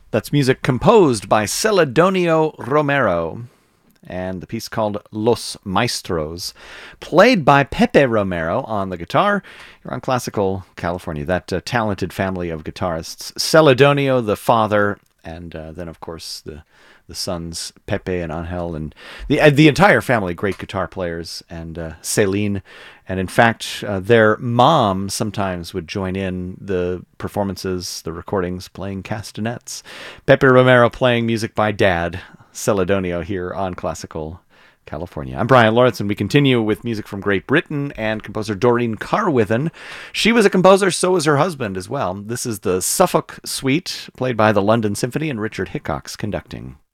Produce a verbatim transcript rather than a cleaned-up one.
That's music composed by Celedonio Romero, and the piece called Los Maestros, played by Pepe Romero on the guitar. You're on Classical California, that uh, talented family of guitarists. Celedonio, the father, and uh, then, of course, the the sons, Pepe and Angel, and the uh, the entire family, great guitar players, and uh, Celine. And in fact, uh, their mom sometimes would join in the performances, the recordings, playing castanets. Pepe Romero playing music by Dad, Celedonio, here on Classical California. I'm Brian Lawrence, and we continue with music from Great Britain and composer Doreen Carwithen. She was a composer, so was her husband as well. This is the Suffolk Suite, played by the London Symphony and Richard Hickox conducting.